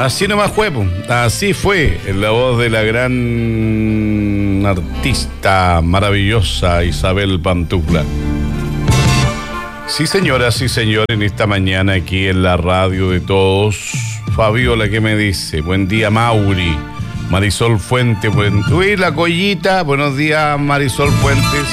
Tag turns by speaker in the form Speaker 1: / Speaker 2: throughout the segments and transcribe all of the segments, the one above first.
Speaker 1: Así nomás fue, así fue, en la voz de la gran artista maravillosa Isabel Pantoja. Sí, señora, sí, señor, en esta mañana aquí en la radio de todos. Fabiola, ¿qué me dice? Buen día, Mauri. Marisol Fuentes, uy, la Collita. Buenos días, Marisol Fuentes.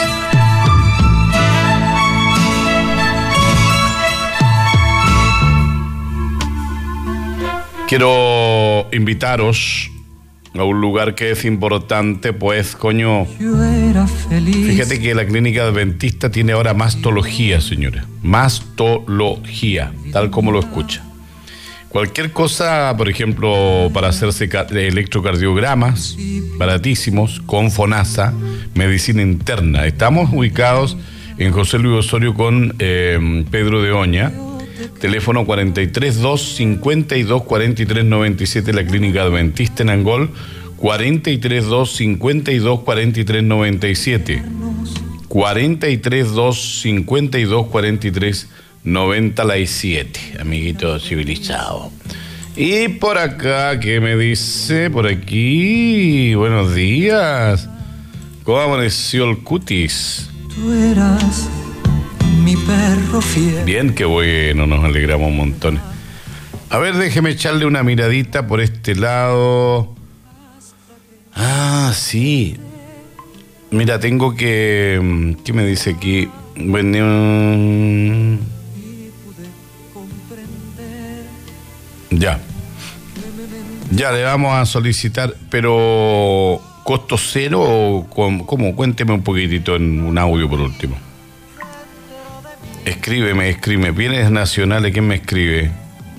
Speaker 1: Quiero invitaros a un lugar que es importante, pues, coño. Fíjate que la clínica adventista tiene ahora mastología, señora. Mastología, tal como lo escucha. Cualquier cosa, por ejemplo, para hacerse electrocardiogramas, baratísimos, con FONASA, medicina interna. Estamos ubicados en José Luis Osorio con Pedro de Oña. Teléfono 432-524397, la clínica adventista en Angol. 432-524397. 432-524397, amiguito civilizado. Y por acá, ¿qué me dice? Por aquí, buenos días. ¿Cómo amaneció el cutis?
Speaker 2: Tú eras mi perro fiel.
Speaker 1: Bien, qué bueno, nos alegramos un montón. A ver, déjeme echarle una miradita por este lado. Ah, sí. Mira, tengo que... ¿Qué me dice aquí? Bueno... Ya. Ya le vamos a solicitar, pero... ¿costo cero o cómo? Cuénteme un poquitito en un audio por último. Escríbeme. Bienes nacionales, ¿quién me escribe?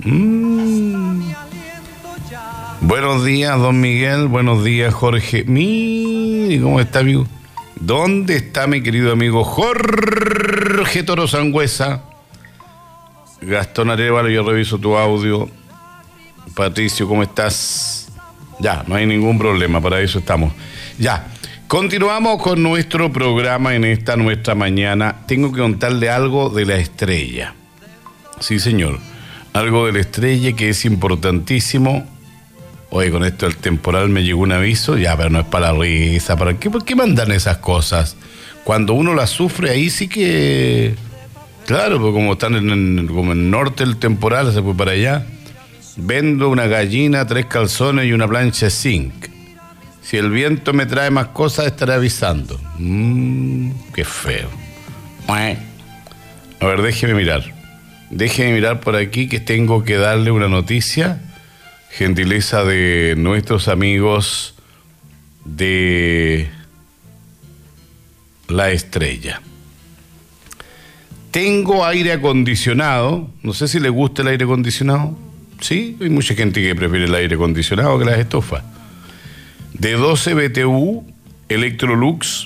Speaker 1: Buenos días, don Miguel. Buenos días, Jorge. Mire, ¿cómo está, amigo? ¿Dónde está mi querido amigo Jorge Toro Sangüesa? Gastón Arevalo, yo reviso tu audio. Patricio, ¿cómo estás? Ya, no hay ningún problema, para eso estamos. Ya, continuamos con nuestro programa en esta nuestra mañana. Tengo que contarle algo de la estrella. Sí, señor. Algo de la estrella que es importantísimo. Oye, con esto del temporal me llegó un aviso. Ya, pero no es para la risa. ¿Para qué? ¿Por qué mandan esas cosas? Cuando uno las sufre, ahí sí que... Claro, porque como están como en el norte del temporal, se fue para allá. Vendo una gallina, 3 calzones y una plancha de zinc. Si el viento me trae más cosas, estaré avisando. Qué feo. A ver, déjeme mirar por aquí, que tengo que darle una noticia. Gentileza de nuestros amigos de La Estrella. Tengo aire acondicionado. No sé si le gusta el aire acondicionado. Sí, hay mucha gente que prefiere el aire acondicionado que las estufas. De 12 BTU, Electrolux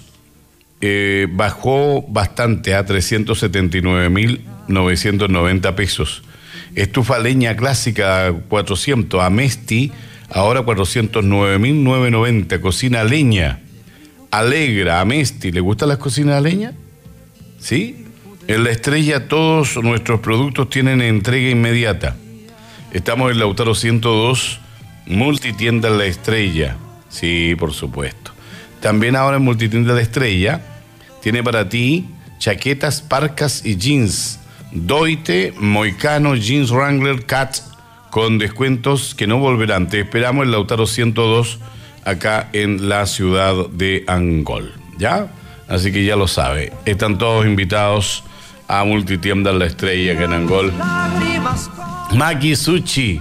Speaker 1: bajó bastante a 379.990 pesos. Estufa leña clásica 400, Amesti, ahora 409.990. Cocina leña, Alegra, Amesti. ¿Le gustan las cocinas a leña? ¿Sí? En La Estrella todos nuestros productos tienen entrega inmediata. Estamos en Lautaro 102, Multitienda La Estrella. Sí, por supuesto. También ahora en Multitienda La Estrella tiene para ti chaquetas, parcas y jeans. Doite, Moicano, Jeans Wrangler, Cat, con descuentos que no volverán. Te esperamos en Lautaro 102, acá en la ciudad de Angol. ¿Ya? Así que ya lo sabe. Están todos invitados a Multitienda La Estrella, acá en Angol. Maki Sushi,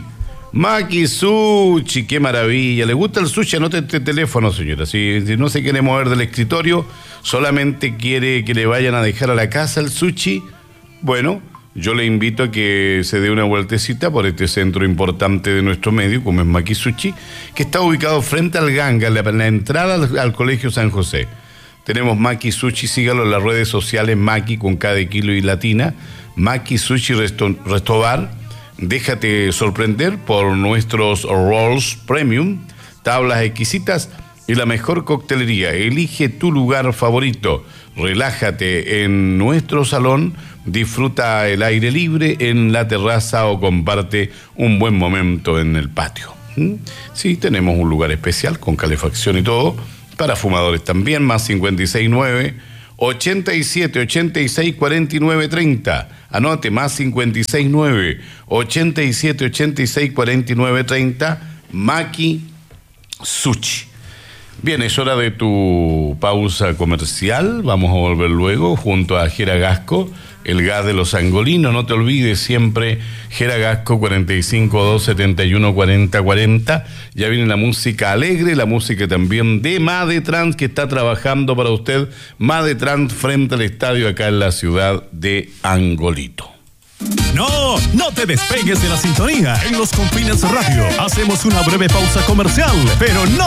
Speaker 1: qué maravilla. ¿Le gusta el sushi? Anote este teléfono, señora. Si no se quiere mover del escritorio, solamente quiere que le vayan a dejar a la casa el sushi, bueno, yo le invito a que se dé una vueltecita por este centro importante de nuestro medio, como es Maki Sushi, que está ubicado frente al Ganga, en la entrada al Colegio San José. Tenemos Maki Sushi, sígalo en las redes sociales, Maki con K de kilo y latina, Maki Sushi Restobar. Déjate sorprender por nuestros rolls premium, tablas exquisitas y la mejor coctelería. Elige tu lugar favorito. Relájate en nuestro salón disfruta el aire libre en la terraza o comparte un buen momento en el patio. Sí, tenemos un lugar especial con calefacción y todo, para fumadores también, más 569 87 86 49 30. Anote, más 569 87 86 49 30. Maki Sushi. Bien, es hora de tu pausa comercial. Vamos a volver luego junto a Jera Gasco, el gas de los angolinos. No te olvides siempre, Jera Gasco 452 71 40 40. Ya viene la música alegre, la música también de Madetrans, que está trabajando para usted. Madetrans frente al estadio acá en la ciudad de Angolito.
Speaker 3: No, no te despegues de la sintonía. En Los Confines Radio hacemos una breve pausa comercial, pero no